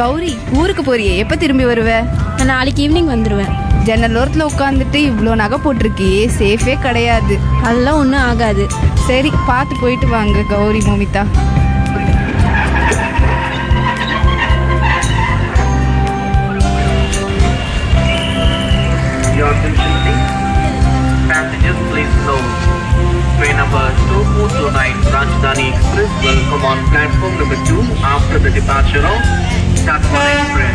கௌரி, ஊருக்கு போறியே, எப்ப திரும்பி வருவ? நான் நாளைக்கு ஈவினிங் வந்துடுவேன். ஜன்னல் ஓரத்துல உட்காந்துட்டு இவ்வளோ நகை போட்டிருக்கியே, சேஃபே கிடையாது. அதெல்லாம் ஒன்றும் ஆகாது. சரி, பார்த்து போயிட்டு வாங்க Gowri, மோமிதா. Your attention please. Passengers please note. Train number 2429 Rajdhani Express will come on platform number 2 after the departure of Tata Express.